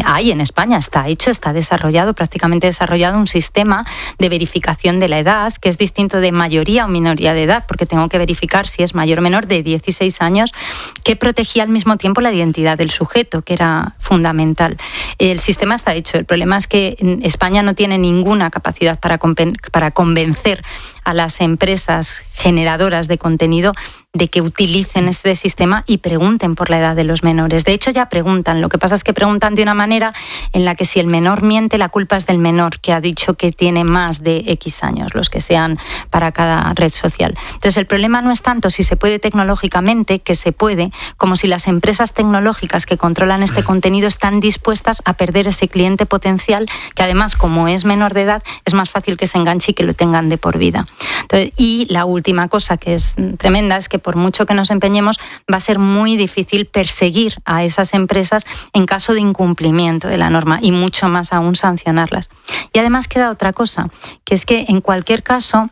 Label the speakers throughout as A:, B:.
A: hay en España, está desarrollado, prácticamente desarrollado un sistema de verificación de la edad, que es distinto de mayoría o minoría de edad, porque tengo que verificar si es mayor o menor de 16 años, que protegía al mismo tiempo la identidad del sujeto, que era fundamental. El sistema está hecho. El problema es que España no tiene ninguna capacidad para convencer a las empresas generadoras de contenido de que utilicen este sistema y pregunten por la edad de los menores. De hecho, ya preguntan. Lo que pasa es que preguntan de una manera en la que si el menor miente, la culpa es del menor, que ha dicho que tiene más de X años, los que sean para cada red social. Entonces, el problema no es tanto si se puede tecnológicamente, que se puede, como si las empresas tecnológicas que controlan este contenido están dispuestas a perder ese cliente potencial, que además, como es menor de edad, es más fácil que se enganche y que lo tengan de por vida. Entonces, y la última cosa que es tremenda es que por mucho que nos empeñemos, va a ser muy difícil perseguir a esas empresas en caso de incumplimiento de la norma y mucho más aún sancionarlas. Y además queda otra cosa, que es que en cualquier caso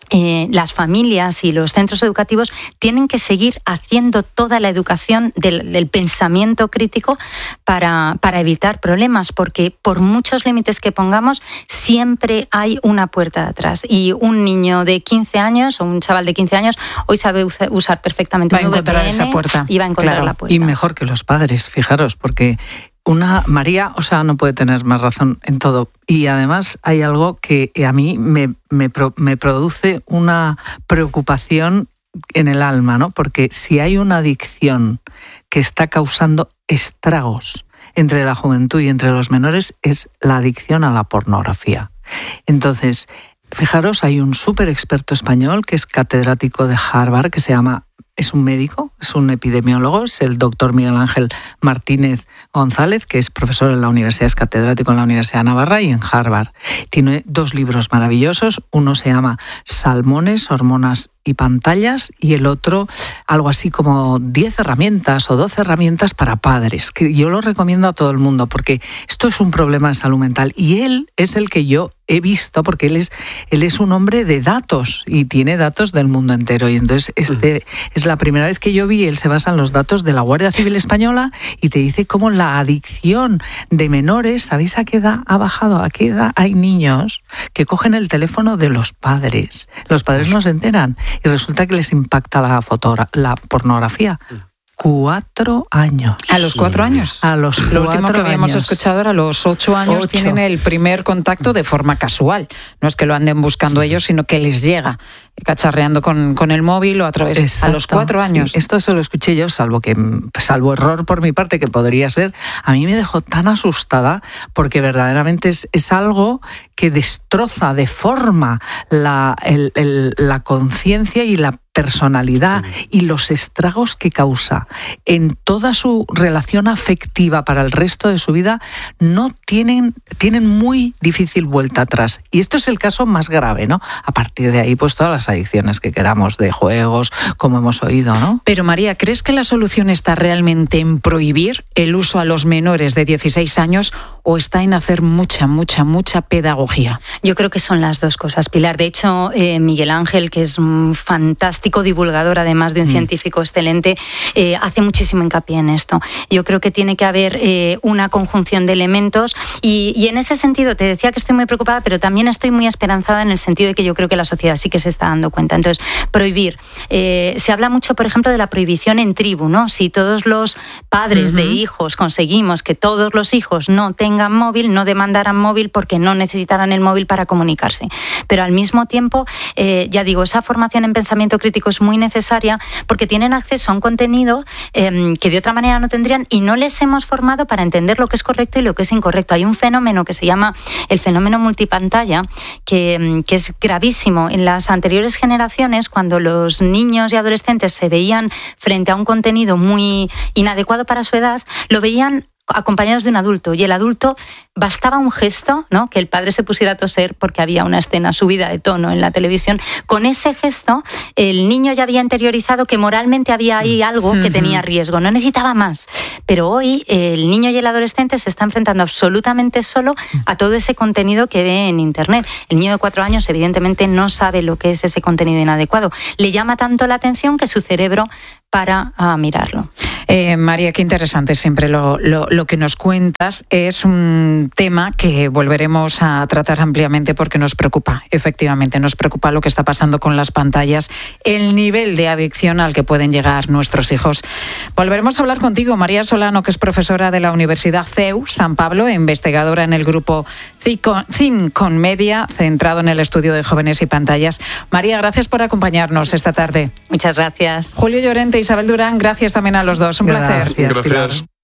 A: las familias y los centros educativos tienen que seguir haciendo toda la educación del pensamiento crítico para evitar problemas, porque por muchos límites que pongamos, siempre hay una puerta de atrás. Y un niño de 15 años o un chaval de 15 años hoy sabe usar perfectamente un VPN
B: esa puerta.
A: Y va a encontrar la puerta.
C: Y mejor que los padres, fijaros, porque María, no puede tener más razón en todo. Y además hay algo que a mí me produce una preocupación en el alma, ¿no? Porque si hay una adicción que está causando estragos entre la juventud y entre los menores, es la adicción a la pornografía. Entonces, fijaros, hay un súper experto español que es catedrático de Harvard, que es un médico, es un epidemiólogo, es el doctor Miguel Ángel Martínez González, que es profesor en la universidad, es catedrático en la Universidad de Navarra y en Harvard. Tiene 2 libros maravillosos, uno se llama Salmones, hormonas y pantallas, y el otro algo así como 10 herramientas o 12 herramientas para padres, que yo lo recomiendo a todo el mundo, porque esto es un problema de salud mental, y él es el que yo he visto, porque él es un hombre de datos y tiene datos del mundo entero, y entonces es la primera vez que yo vi, él se basa en los datos de la Guardia Civil Española y te dice cómo la adicción de menores, ¿sabéis a qué edad ha bajado? ¿A qué edad hay niños que cogen el teléfono de los padres? Los padres no se enteran y resulta que les impacta la pornografía. 4 años.
B: ¿A los 4 años?
C: A los 4
B: Lo último que habíamos escuchado era a los 8 años
C: 8.
B: Tienen el primer contacto de forma casual. No es que lo anden buscando ellos, sino que les llega cacharreando con el móvil o a través. Exacto. A los 4 años.
C: Sí, esto se lo escuché yo, salvo error por mi parte, que podría ser. A mí me dejó tan asustada porque verdaderamente es algo que destroza, deforma la conciencia y la personalidad y los estragos que causa en toda su relación afectiva para el resto de su vida. No tienen muy difícil vuelta atrás. Y esto es el caso más grave, ¿no? A partir de ahí, pues todas las adicciones que queramos de juegos, como hemos oído, ¿no?
B: Pero María, ¿crees que la solución está realmente en prohibir el uso a los menores de 16 años o está en hacer mucha pedagogía?
A: Yo creo que son las dos cosas, Pilar. De hecho, Miguel Ángel, que es un fantástico divulgador, además de un científico excelente, hace muchísimo hincapié en esto. Yo creo que tiene que haber una conjunción de elementos y en ese sentido te decía que estoy muy preocupada, pero también estoy muy esperanzada en el sentido de que yo creo que la sociedad sí que se está dando cuenta. Entonces, prohibir. Se habla mucho, por ejemplo, de la prohibición en tribu, ¿no? Si todos los padres de hijos conseguimos que todos los hijos no tengan móvil, no demandaran móvil porque no necesitarán el móvil para comunicarse. Pero al mismo tiempo, ya digo, esa formación en pensamiento crítico es muy necesaria porque tienen acceso a un contenido que de otra manera no tendrían y no les hemos formado para entender lo que es correcto y lo que es incorrecto. Hay un fenómeno que se llama el fenómeno multipantalla que es gravísimo. En las anteriores generaciones, cuando los niños y adolescentes se veían frente a un contenido muy inadecuado para su edad, lo veían acompañados de un adulto, y el adulto bastaba un gesto, ¿no? Que el padre se pusiera a toser porque había una escena subida de tono en la televisión. Con ese gesto el niño ya había interiorizado que moralmente había ahí algo que tenía riesgo, no necesitaba más. Pero hoy el niño y el adolescente se está enfrentando absolutamente solo a todo ese contenido que ve en internet. El niño de 4 años evidentemente no sabe lo que es ese contenido inadecuado. Le llama tanto la atención que su cerebro para mirarlo.
B: María, qué interesante siempre lo que nos cuentas. Es un tema que volveremos a tratar ampliamente porque nos preocupa, efectivamente, nos preocupa lo que está pasando con las pantallas, el nivel de adicción al que pueden llegar nuestros hijos. Volveremos a hablar contigo, María Solano, que es profesora de la Universidad CEU San Pablo, investigadora en el grupo Think on Media, centrado en el estudio de jóvenes y pantallas. María, gracias por acompañarnos esta tarde.
A: Muchas gracias.
B: Julio Llorente, Isabel Durán, gracias también a los dos. Un placer.
C: Gracias.